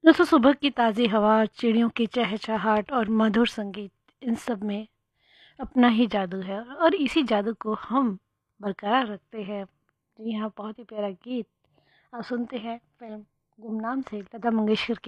दोस्तों, सुबह की ताज़ी हवा, चिड़ियों की चहचहाट और मधुर संगीत, इन सब में अपना ही जादू है और इसी जादू को हम बरकरार रखते हैं। जी हाँ, बहुत ही प्यारा गीत आप सुनते हैं फिल्म गुमनाम से लता मंगेशकर की